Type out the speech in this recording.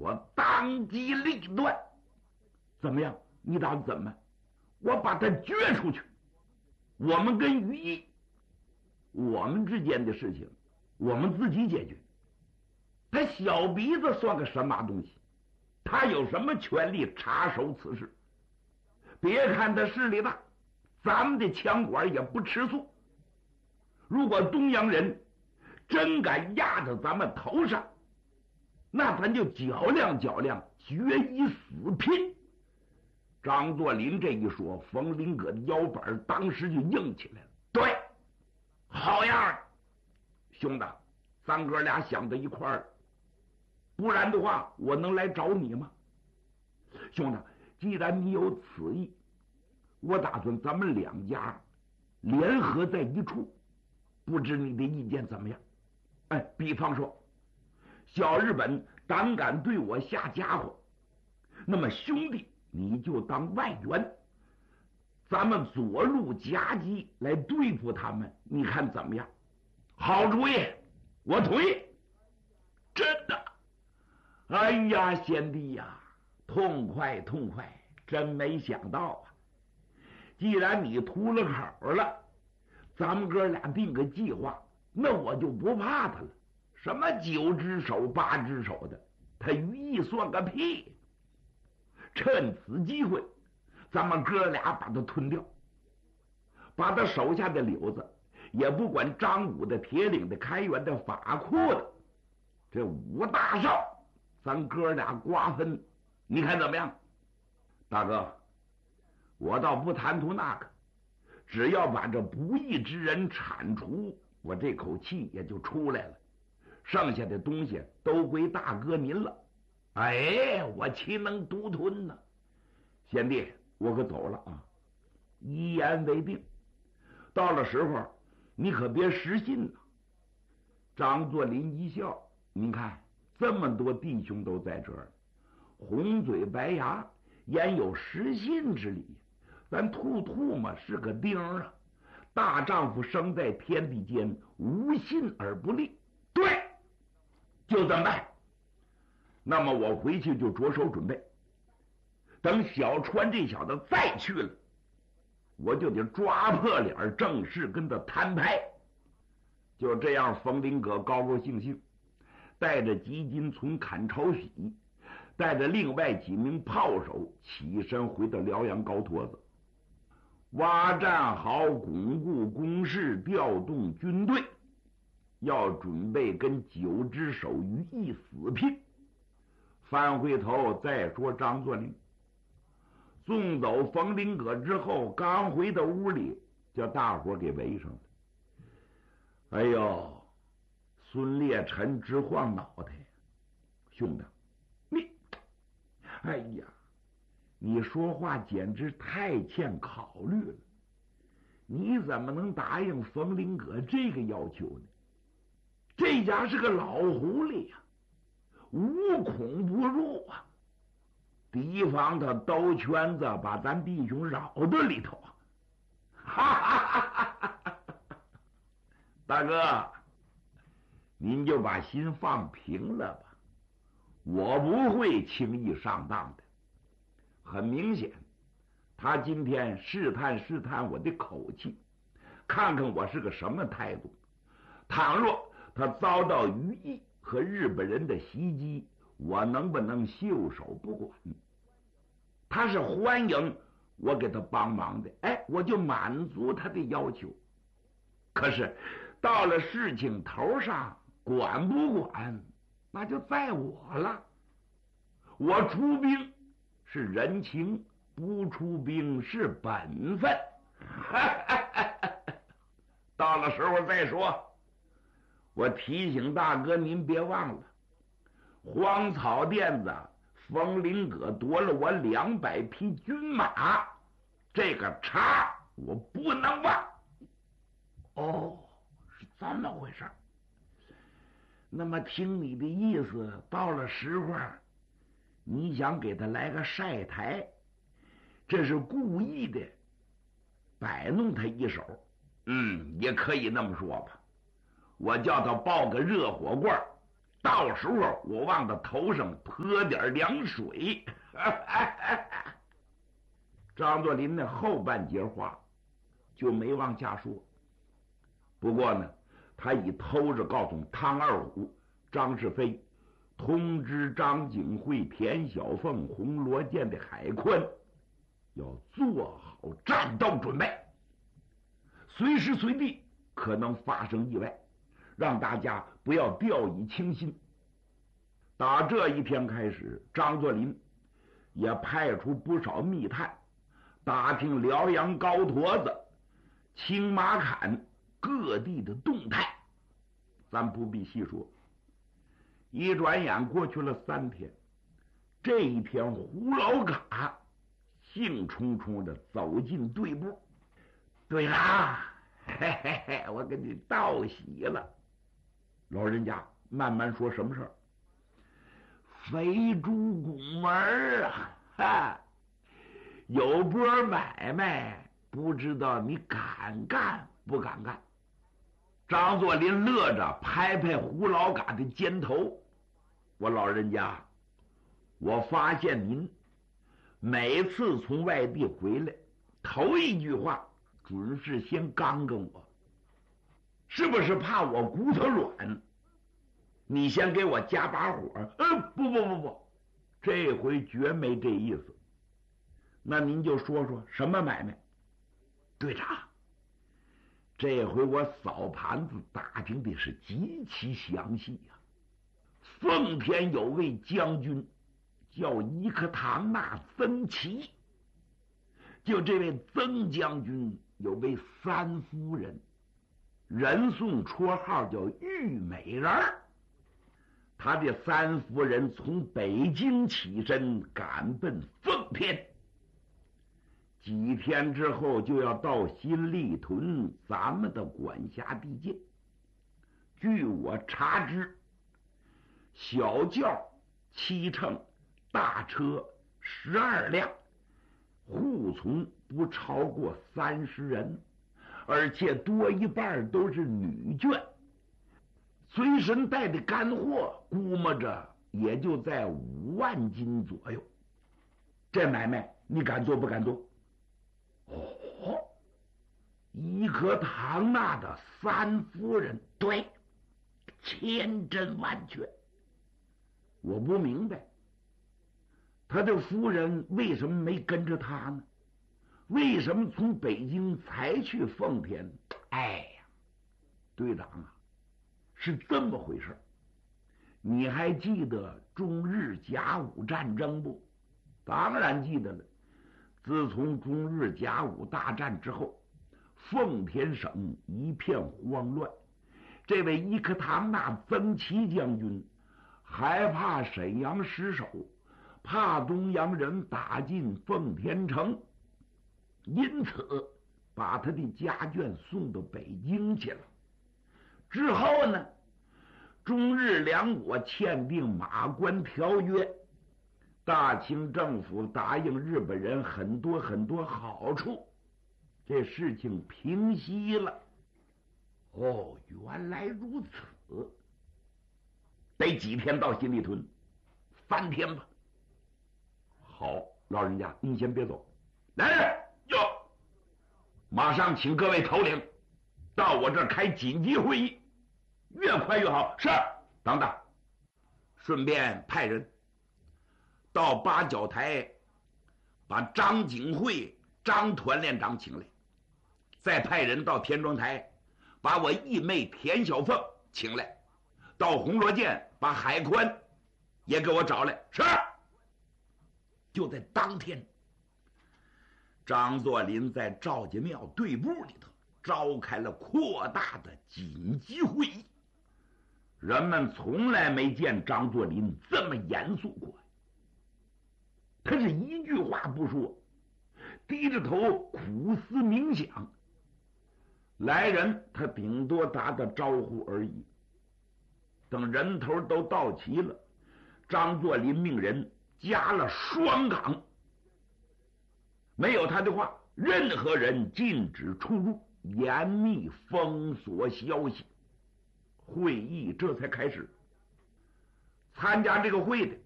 我当机立断，怎么样？你打算怎么？我把他撅出去。我们跟于毅，我们之间的事情，我们自己解决。他小鼻子算个什么东西？他有什么权利插手此事？别看他势力大，咱们的枪管也不吃素。如果东洋人真敢压在咱们头上，那咱就较量较量，决一死拼。张作霖这一说，冯林阁的腰板当时就硬起来了。对，好样的，兄弟，咱哥俩想到一块儿，不然的话，我能来找你吗？兄弟，既然你有此意，我打算咱们两家联合在一处，不知你的意见怎么样？哎，比方说，小日本胆敢对我下家伙，那么兄弟你就当外援，咱们左路夹击来对付他们，你看怎么样？好主意，我同意。真的，哎呀，贤弟呀，痛快痛快！真没想到啊！既然你吐了口了，咱们哥俩定个计划，那我就不怕他了。什么9只手8只手的，他于毅算个屁！趁此机会，咱们哥俩把他吞掉，把他手下的柳子，也不管张武的、铁岭的、开元的、法库的，这5大少，咱哥俩瓜分，你看怎么样？大哥，我倒不贪图那个，只要把这不义之人铲除，我这口气也就出来了。剩下的东西都归大哥您了。哎，我岂能独吞呢？贤弟，我可走了啊！一言为定，到了时候你可别失信呐。张作霖一笑，您看这么多弟兄都在这儿，红嘴白牙，焉有失信之理？咱兔嘛是个钉啊！大丈夫生在天地间，无信而不立。对，就这么办。那么我回去就着手准备，等小川这小子再去了，我就得抓破脸正式跟他摊牌。就这样，冯林阁高高兴兴，带着吉金从砍朝喜，带着另外几名炮手起身回到辽阳高坨子，挖战壕，巩固工事，调动军队，要准备跟9只手于一死拼。翻回头再说张作霖，送走冯林阁之后，刚回到屋里，叫大伙给围上了。哎呦，孙烈臣直晃脑袋，兄弟，哎呀，你说话简直太欠考虑了。你怎么能答应冯林阁这个要求呢？这家是个老狐狸呀，无孔不入啊！提防他兜圈子把咱弟兄扰到里头啊！哈哈哈哈哈！大哥，您就把心放平了吧，我不会轻易上当的。很明显，他今天试探我的口气，看看我是个什么态度。倘若他遭到于毅和日本人的袭击，我能不能袖手不管？他是欢迎我给他帮忙的，哎，我就满足他的要求。可是到了事情头上，管不管那就在我了。我出兵是人情，不出兵是本分。到了时候再说。我提醒大哥您别忘了，荒草甸子冯林阁夺了我200匹军马，这个茬我不能忘。哦，是这么回事。那么听你的意思，到了时候你想给他来个晒台，这是故意的摆弄他一手。也可以那么说吧。我叫他抱个热火罐， 到时候我往他头上泼点凉水。张作霖的后半截话就没往下说。不过呢，他以偷着告诉汤二虎、张世飞，通知张景惠、田小凤、红罗剑的海宽要做好战斗准备，随时随地可能发生意外，让大家不要掉以轻心。打这一天开始，张作霖也派出不少密探打听辽阳高坨子、青马坎各地的动态。咱不必细说，一转眼过去了3天。这一天，胡老嘎兴冲冲地走进队部。队长，嘿嘿嘿，我给你道喜了。老人家慢慢说，什么事儿？肥猪拱门啊，哈，有波买卖，不知道你敢干不敢干？张作霖乐着拍拍胡老嘎的肩头，我老人家，我发现您每次从外地回来，头一句话准是先刚跟我，是不是怕我骨头软？你先给我加把火？不，这回绝没这意思。那您就说说什么买卖？队长，这回我扫盘子打听的是极其详细呀。奉天有位将军叫伊克唐纳曾琦，就这位曾将军有位3夫人，人送绰号叫玉美人儿。他的3夫人从北京起身赶奔奉天，几天之后就要到新立屯咱们的管辖地界。据我查知，小轿7乘，大车12辆，护从不超过30人，而且多一半都是女眷。随身带的干货估摸着也就在5万斤左右。这买卖你敢做不敢做？哦，伊克唐纳的3夫人，对，千真万确。我不明白，他的夫人为什么没跟着他呢？为什么从北京才去奉天？哎呀，队长啊，是这么回事。你还记得中日甲午战争不？当然记得了。自从中日甲午大战之后，奉天省一片慌乱。这位伊克唐纳曾琦将军害怕沈阳失守，怕东洋人打进奉天城，因此把他的家眷送到北京去了。之后呢，中日两国签订马关条约，大清政府答应日本人很多好处，这事情平息了。哦，原来如此。得几天到新立屯？3天吧。好，老人家您先别走。来人哟，马上请各位头领到我这儿开紧急会议，越快越好。是。等等，顺便派人到八角台把张景惠张团连长请来，再派人到田庄台把我义妹田小凤请来，到红罗涧把海宽也给我找来。是。就在当天，张作霖在赵家庙队部里头召开了扩大的紧急会议。人们从来没见张作霖这么严肃过，他是一句话不说，低着头苦思冥想。来人他顶多打打招呼而已。等人头都到齐了，张作霖命人加了双岗，没有他的话，任何人禁止出入，严密封锁消息。会议这才开始。 参加这个会的